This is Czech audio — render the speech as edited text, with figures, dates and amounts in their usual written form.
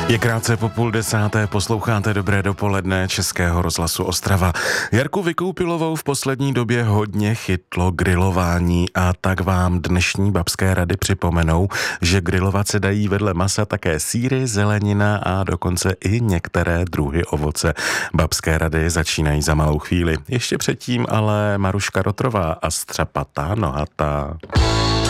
Je krátce po 9:30, posloucháte Dobré dopoledne Českého rozhlasu Ostrava. Jarku Vykoupilovou v poslední době hodně chytlo grilování a tak vám dnešní babské rady připomenou, že grilovat se dají vedle masa také sýry, zelenina a dokonce i některé druhy ovoce. Babské rady začínají za malou chvíli. Ještě předtím ale Maruška Rotrová a střapatá nohatá.